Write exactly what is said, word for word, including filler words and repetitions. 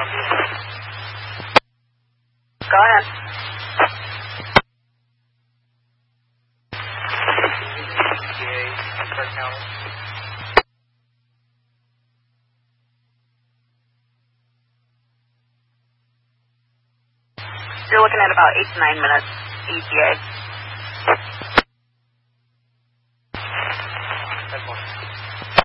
Go ahead. You're looking at about eight to nine minutes E T A.